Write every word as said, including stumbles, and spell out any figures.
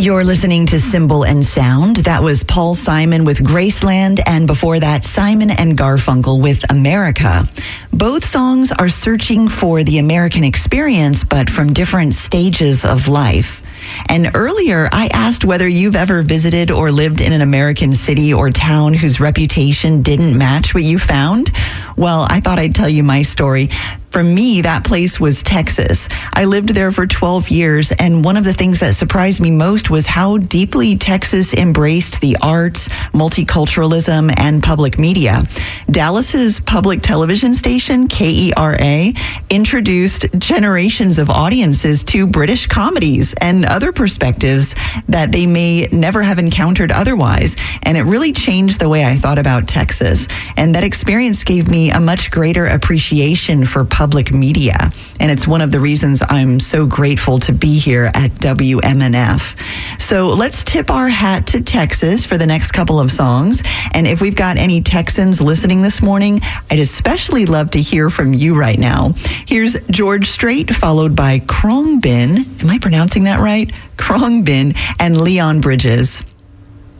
You're listening to Symbol and Sound. That was Paul Simon with Graceland, and before that, Simon and Garfunkel with America. Both songs are searching for the American experience, but from different stages of life. And earlier, I asked whether you've ever visited or lived in an American city or town whose reputation didn't match what you found. Well, I thought I'd tell you my story. For me, that place was Texas. I lived there for twelve years, and one of the things that surprised me most was how deeply Texas embraced the arts, multiculturalism, and public media. Dallas's public television station, K E R A, introduced generations of audiences to British comedies and other perspectives that they may never have encountered otherwise. And it really changed the way I thought about Texas. And that experience gave me a much greater appreciation for public media. And it's one of the reasons I'm so grateful to be here at W M N F. So let's tip our hat to Texas for the next couple of songs. And if we've got any Texans listening this morning, I'd especially love to hear from you right now. Here's George Strait, followed by Khruangbin. Am I pronouncing that right? Khruangbin and Leon Bridges.